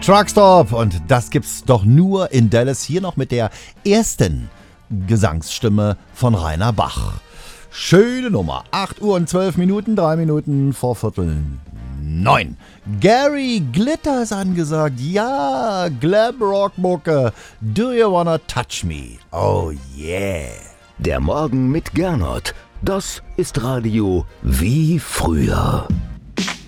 Truckstop und das gibt's doch nur in Dallas, hier noch mit der ersten Gesangsstimme von Rainer Bach. Schöne Nummer, 8 Uhr und 12 Minuten, 3 Minuten vor Viertel 9. Gary Glitter ist angesagt, ja, Glam-Rock-Mucke, Do You Wanna Touch Me, oh yeah. Der Morgen mit Gernot, das ist Radio wie früher.